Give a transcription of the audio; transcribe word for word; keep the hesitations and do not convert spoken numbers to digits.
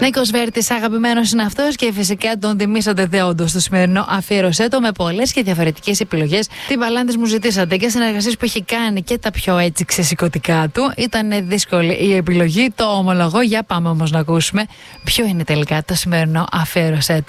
Νίκος Βέρτης, αγαπημένος είναι αυτός και φυσικά τον τιμήσατε δεόντως στο σημερινό αφιέρωσέ το με πολλές και διαφορετικές επιλογές. Τι μπαλάντες μου ζητήσατε και συνεργασίες που έχει κάνει και τα πιο έτσι ξεσηκωτικά του. Ήταν δύσκολη η επιλογή, το ομολογώ. Για πάμε όμως να ακούσουμε ποιο είναι τελικά το σημερινό αφιέρωσέ το.